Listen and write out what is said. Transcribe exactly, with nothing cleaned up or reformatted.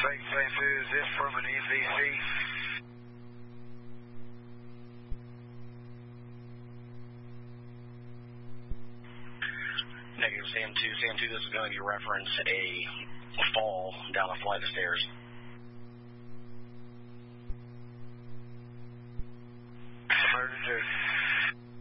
Fake Sam two, is this from an N V C? Negative Sam two. Sam two, this is going to be reference a fall down a flight of stairs.